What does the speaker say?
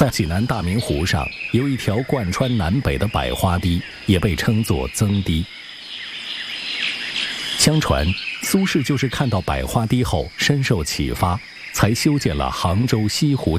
在济南大明湖上有一条贯穿南北的百花堤，也被称作曾堤。相传苏轼就是看到百花堤后深受启发，才修建了杭州西湖